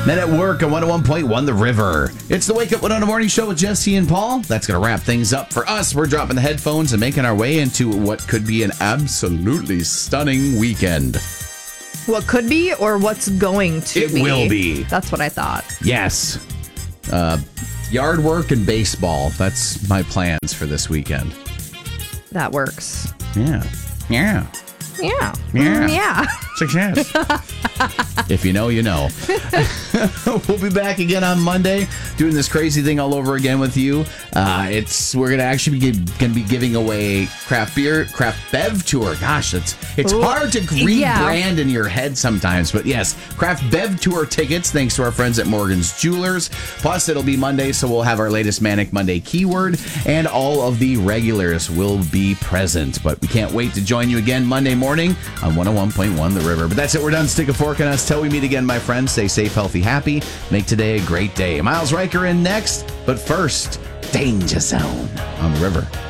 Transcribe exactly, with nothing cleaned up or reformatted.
Men at Work on one oh one point one The River. It's the Wake Up Winona Morning Show with Jesse and Paul. That's going to wrap things up for us. We're dropping the headphones and making our way into what could be an absolutely stunning weekend. What could be or what's going to It be? It will be. That's what I thought. Yes. Uh, yard work and baseball. That's my plans for this weekend. That works. Yeah. Yeah. Yeah. Yeah. Mm, yeah. Success. If you know, you know. We'll be back again on Monday doing this crazy thing all over again with you. Uh, it's we're gonna actually be gonna be giving away craft beer, craft bev tour. Gosh, it's it's Ooh, hard to rebrand yeah. in your head sometimes, but yes, craft bev tour tickets. Thanks to our friends at Morgan's Jewelers. Plus, it'll be Monday, so we'll have our latest Manic Monday keyword, and all of the regulars will be present. But we can't wait to join you again Monday morning on one oh one point one The River. But that's it. We're done. Stick a fork in us. Till we meet again, my friends. Stay safe, healthy, happy. Make today a great day. Miles Riker in next. But first, Danger Zone on The River.